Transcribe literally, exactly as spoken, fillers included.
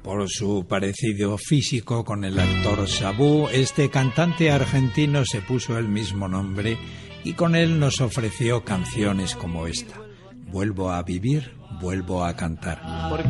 Por su parecido físico con el actor Sabú, este cantante argentino se puso el mismo nombre y con él nos ofreció canciones como esta: Vuelvo a vivir, vuelvo a cantar.